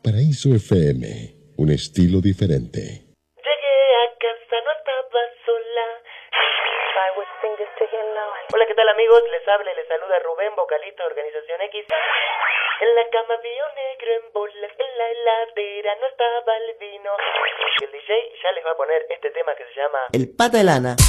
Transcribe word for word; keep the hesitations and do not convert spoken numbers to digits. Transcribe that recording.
Paraíso F M, un estilo diferente. Llegué a casa, no estaba sola. I would sing this to him now. Hola, ¿qué tal, amigos? Les habla y les saluda Rubén, vocalista de Organización X. En la cama vi un negro en bolas, en la heladera no estaba el vino. Y el D J ya les va a poner este tema que se llama El pata de lana.